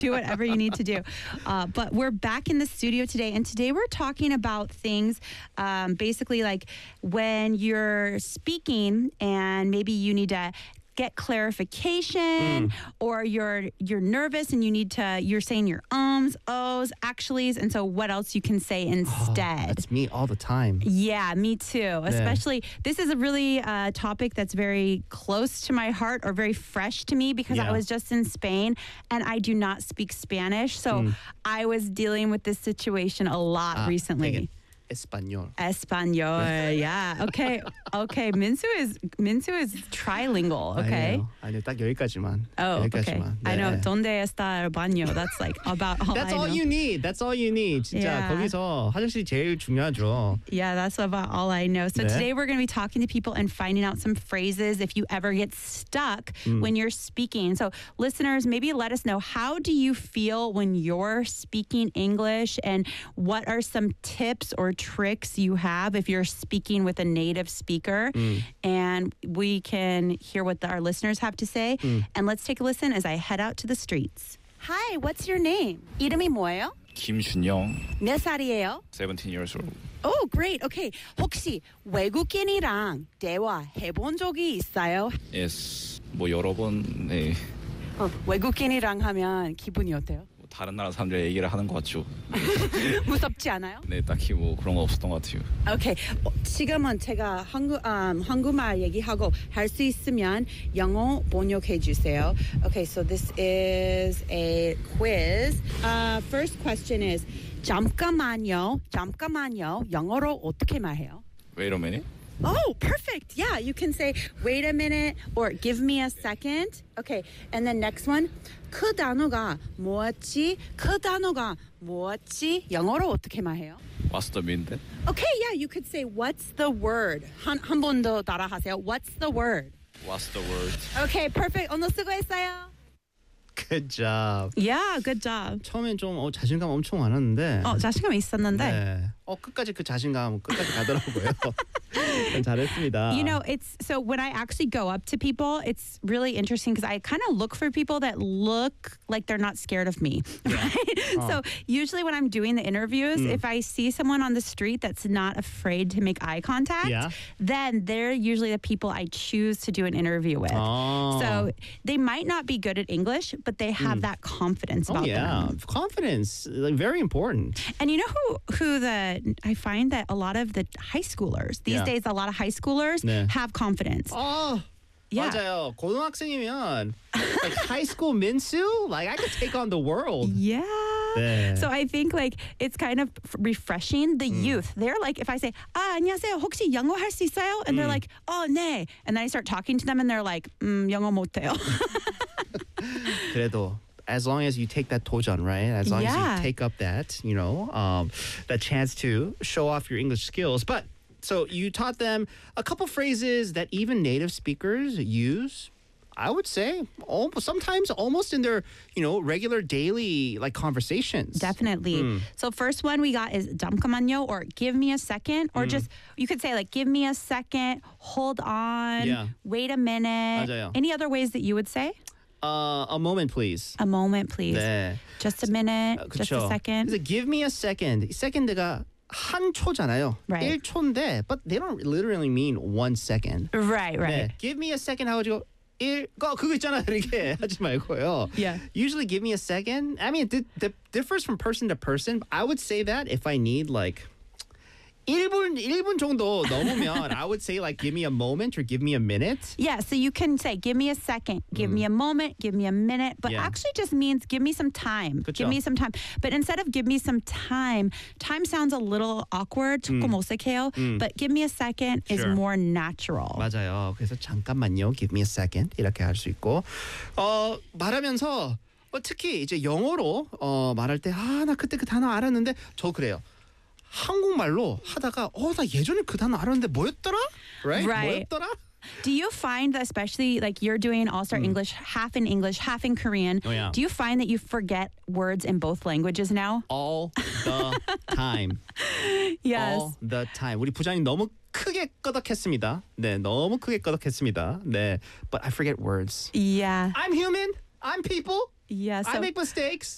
Do whatever you need to do. But we're back in the studio today, and today we're talking about things basically like when you're speaking and maybe you need to get clarification or you're nervous and you're saying your ohs, actuallys, and so what else you can say instead. That's me all the time. Yeah, me too. Especially, this is a really topic that's very close to my heart or very fresh to me because I was just in Spain and I do not speak Spanish. So I was dealing with this situation a lot recently. Espanol. Yeah. Okay. Minsu is trilingual. Okay. 아니요, 딱 여기까지만. Oh, okay. 여기까지만. I know. 네. ¿Dónde está el baño? That's like about all That's I all know. you need. That's all you need. 진짜 Yeah. 거기서 화장실이 제일 중요하죠. Yeah, that's about all I know. So 네. today we're going to be talking to people and finding out some phrases if you ever get stuck when you're speaking. So listeners, maybe let us know, how do you feel when you're speaking English, and what are some tips or tricks you have if you're speaking with a native speaker? And we can hear what our listeners have to say. And let's take a listen as I head out to the streets. Hi, what's your name? 이름이 뭐예요? 김준영, 몇 살이에요? 17 years old. Oh, great. Okay. 혹시 외국인이랑 대화해본 적이 있어요? Yes, 뭐 여러 번 네, 외국인이랑 하면 기분이 어때요? 뭐 다른 나라 사람들 얘기를 하는 것 같죠. 무섭지 않아요? 네, 딱히 뭐 그런 거 없었던 것 같아요. Okay. 지금은 제가 한국말 얘기하고 할 수 있으면 영어 번역해 주세요. Okay, so this is a quiz. First question is 잠깐만요. 영어로 어떻게 말해요? Wait a minute. Oh, perfect. Yeah, you can say, wait a minute, or give me a second. Okay, and then next one. 그 단어가 뭐였지? 영어로 어떻게 말해요? What's the mean then? Okay, yeah, you could say, what's the word? 한 번 더 따라하세요. What's the word? What's the word? Okay, perfect. 오늘 수고했어요. Good job. Yeah, good job. 처음엔 좀 자신감 엄청 많았는데. 자신감 있었는데. 네. 끝까지 그 자신감 끝까지 가더라고요. 잘했습니다. You know, it's so when I actually go up to people, it's really interesting because I kind of look for people that look like they're not scared of me. Right? So usually when I'm doing the interviews, if I see someone on the street that's not afraid to make eye contact, then they're usually the people I choose to do an interview with. So they might not be good at English, but they have that confidence about them. Confidence, like, very important. And you know who I find that a lot of the high schoolers these days, a lot of high schoolers have confidence. Yeah. 맞아요. 고등학생이면 like high school Minsu, like I could take on the world. Yeah. 네. So I think like it's kind of refreshing. The youth, they're like, if I say, 안녕하세요, 혹시 영어 할 수 있어요? And they're like, 네. And then I start talking to them and they're like, 영어 못해요. 그래도 as long as you take that 도전, right? As long as you take up that, that chance to show off your English skills. But so you taught them a couple phrases that even native speakers use. I would say sometimes almost in their, regular daily like conversations. Definitely. So first one we got is 잠깐만요, or give me a second, or just you could say like give me a second, hold on, wait a minute. 맞아요. Any other ways that you would say? A moment, please. A moment, please. 네. Just a minute. Just a second. 그래서 give me a second. second가 한 초잖아요. Right. 1초인데, but they don't literally mean 1 second. Right. 네. Give me a second 하고 그거 있잖아 이렇게 하지 말고요. Yeah. Usually give me a second. I mean, it differs from person to person. I would say that if I need like 1분 정도 넘으면 I would say like give me a moment or give me a minute. Yeah, so you can say give me a second, give me a moment, give me a minute, but actually just means give me some time. 그쵸. Give me some time. But instead of give me some time sounds a little awkward, 조금 어색해요. But give me a second is more natural. 맞아요. 그래서 잠깐만요. Give me a second. 이렇게 할 수 있고 말하면서 특히 이제 영어로 말할 때 나 그때 그 단어 알았는데 저 그래요. 한국말로 하다가 나 예전에 그 단어 알았는데 뭐였더라? Right? 뭐였더라? Do you find that, especially like you're doing All-Star English, half in Korean, Oh, yeah. do you find that you forget words in both languages now? All the time. Yes. All the time. 우리 부장님 너무 크게 끄덕했습니다. 네, 너무 크게 끄덕했습니다. 네, but I forget words. Yeah. I'm human. I'm people. Yeah. I make mistakes.